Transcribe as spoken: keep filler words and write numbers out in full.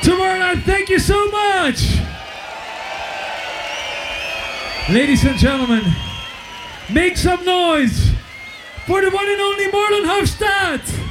Tomorrowland, thank you so much. Ladies and gentlemen, make some noise for the one and only Marlon Hofstadt.